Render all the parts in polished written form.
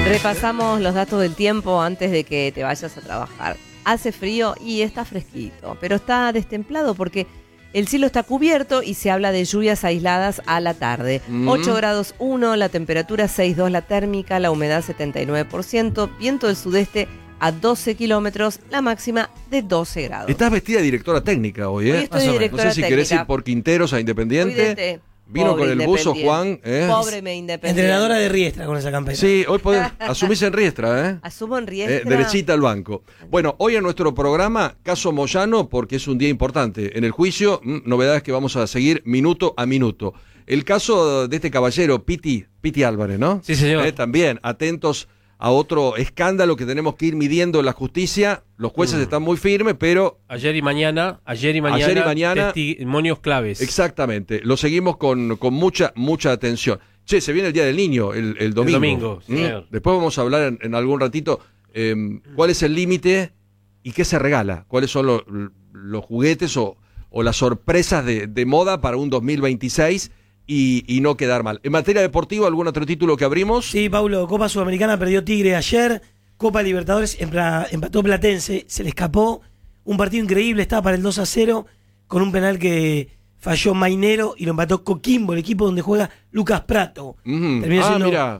Repasamos los datos del tiempo antes de que te vayas a trabajar. Hace frío y está fresquito, pero está destemplado porque el cielo está cubierto y se habla de lluvias aisladas a la tarde. 8 grados 1, la temperatura 6,2 la térmica, la humedad 79%, viento del sudeste a 12 kilómetros, la máxima de 12 grados. Estás vestida de directora técnica hoy, ¿eh? Hoy estoy directora No sé si técnica. querés ir por Quinteros a Independiente. Vino Pobre con el buzo Independiente. Juan. Pobre me Independiente. Entrenadora de Riestra con esa campaña. Sí, hoy podés asumís en Riestra, ¿eh? Asumo en Riestra. Derechita al banco. Bueno, hoy en nuestro programa, caso Moyano, porque es un día importante. En el juicio, novedades que vamos a seguir minuto a minuto. El caso de este caballero, Piti Álvarez, ¿no? Sí, señor. También, atentos a otro escándalo que tenemos que ir midiendo en la justicia. Los jueces están muy firmes, pero... Ayer y mañana, testimonios claves. Exactamente, lo seguimos con mucha atención. Che, se viene el Día del Niño, el domingo. El domingo, señor. Después vamos a hablar en algún ratito cuál es el límite y qué se regala, cuáles son los juguetes o las sorpresas de moda para un 2026 y no quedar mal. En materia deportiva, ¿algún otro título que abrimos? Sí, Paulo, Copa Sudamericana perdió Tigre ayer, Copa Libertadores empató Platense, se le escapó, un partido increíble, estaba para el 2-0, con un penal que falló Mainero y lo empató Coquimbo, el equipo donde juega Lucas Prato. Terminó siendo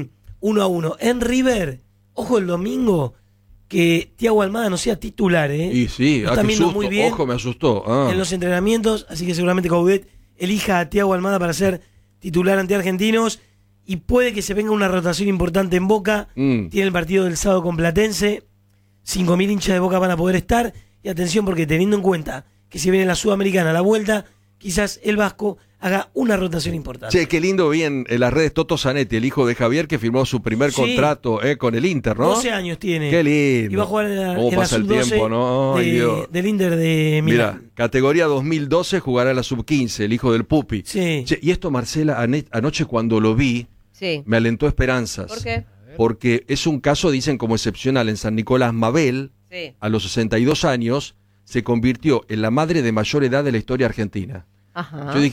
1-1. En River, ojo el domingo, que Thiago Almada no sea titular, ¿eh? Y sí, lo están viendo susto, muy bien ojo, me asustó. en los entrenamientos, así que seguramente Coudet elija a Thiago Almada para ser titular ante Argentinos y puede que se venga una rotación importante en Boca. Tiene el partido del sábado con Platense, 5.000 hinchas de Boca van a poder estar, y atención porque teniendo en cuenta que se viene la Sudamericana a la vuelta, quizás el Vasco haga una rotación importante. Che, qué lindo vi en las redes Toto Zanetti, el hijo de Javier, que firmó su primer contrato con el Inter, ¿no? 12 años tiene. Qué lindo. Y va a jugar en la pasa el sub-12 tiempo, ¿no? del Inter de Milán. Mira, categoría 2012 jugará en la sub-15, el hijo del Pupi. Sí. Che, y esto, Marcela, anoche cuando lo vi, me alentó esperanzas. ¿Por qué? Porque es un caso, dicen, como excepcional. En San Nicolás, Mabel, a los 62 años, se convirtió en la madre de mayor edad de la historia argentina. Ajá. Yo dije,